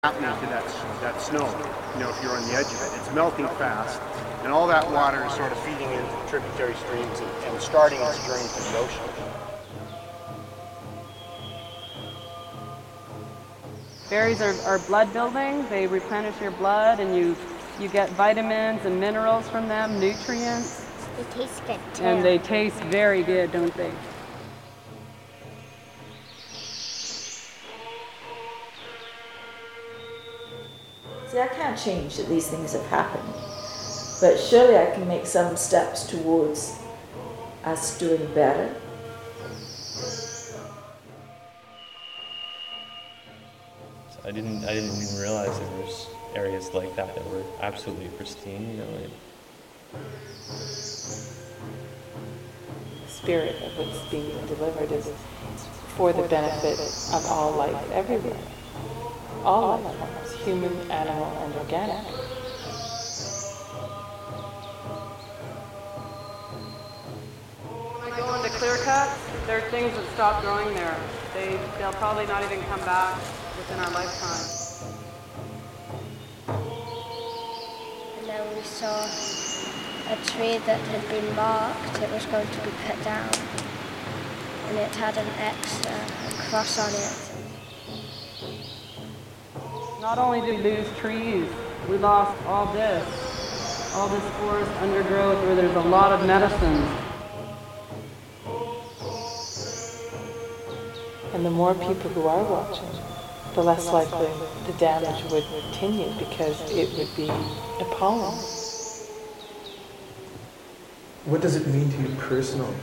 happening to that snow, if you're on the edge of it. It's melting fast, and all that water is sort of feeding into the tributary streams and starting its journey to the ocean. Berries are blood building. They replenish your blood, and you get vitamins and minerals from them, nutrients. They taste good too. And they taste very good, don't they? See, I can't change that these things have happened, but surely I can make some steps towards us doing better. I didn't even realize that there's areas like that were absolutely pristine. The spirit of what's being delivered is for the benefit of all life everywhere. All life forms, human, animal, and organic. When I go into clear cuts, there are things that stop growing there. They'll probably not even come back within our lifetime. And then we saw a tree that had been marked, it was going to be cut down. And it had an X, a cross on it. Not only did we lose trees, we lost all this forest undergrowth where there's a lot of medicines. And the more people who are watching, the less likely the damage would continue because it would be appalling. What does it mean to you personally?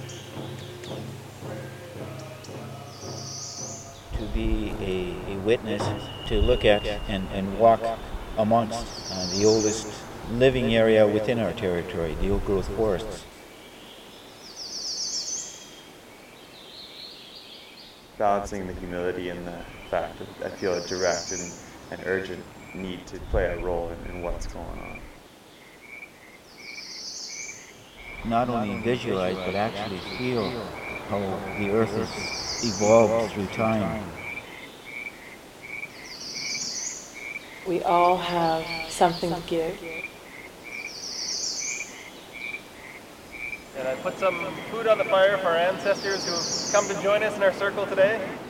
To be a witness, to look at and walk amongst the oldest living area within our territory, the old growth forests. Balancing the humility and the fact that I feel a direct and urgent need to play a role in what's going on. Not only visualize, but actually feel how the earth has evolved through time. We all have something to give. And I put some food on the fire for our ancestors who have come to join us in our circle today.